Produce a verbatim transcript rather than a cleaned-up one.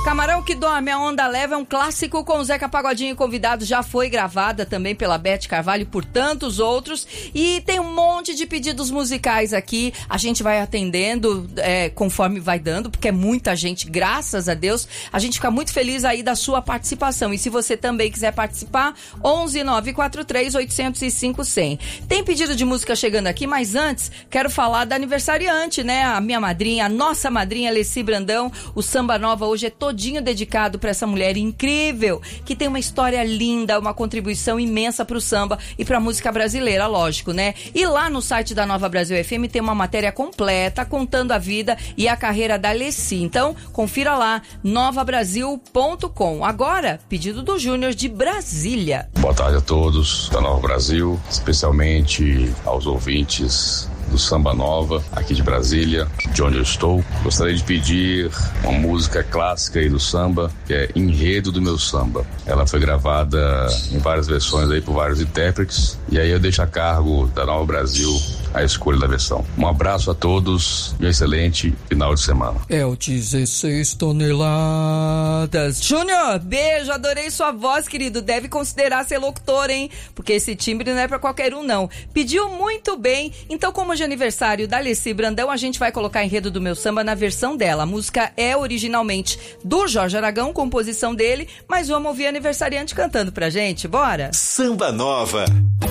Camarão que Dorme, a Onda Leva é um clássico com o Zeca Pagodinho convidado, já foi gravada também pela Beth Carvalho e por tantos outros, e tem um monte de pedidos musicais aqui, a gente vai atendendo é, conforme vai dando, porque é muita gente, graças a Deus, a gente fica muito feliz aí da sua participação, e se você também quiser participar, onze nove quatro três oito zero cinco zero zero. Tem pedido de música chegando aqui, mas antes, quero falar da aniversariante, né, a minha madrinha, a nossa madrinha Alessi Brandão. O Samba Nova hoje é todinho dedicado para essa mulher incrível, que tem uma história linda, uma contribuição imensa pro samba e pra música brasileira, lógico, né? E lá no site da Nova Brasil F M tem uma matéria completa contando a vida e a carreira da Alessi. Então, confira lá, nova brasil ponto com. Agora, pedido do Júnior de Brasília. Boa tarde a todos da Nova Brasil, especialmente aos ouvintes do Samba Nova, aqui de Brasília, de onde eu estou. Gostaria de pedir uma música clássica aí do samba, que é Enredo do Meu Samba. Ela foi gravada em várias versões aí por vários intérpretes, e aí eu deixo a cargo da Nova Brasil a escolha da versão. Um abraço a todos e um excelente final de semana. É o dezesseis toneladas. Júnior, beijo, adorei sua voz, querido. Deve considerar ser locutor, hein? Porque esse timbre não é pra qualquer um, não. Pediu muito bem. Então, como hoje é aniversário da Alessi Brandão, a gente vai colocar Enredo do Meu Samba na versão dela. A música é originalmente do Jorge Aragão, composição dele, mas vamos ouvir a aniversariante cantando pra gente. Bora? Samba Nova.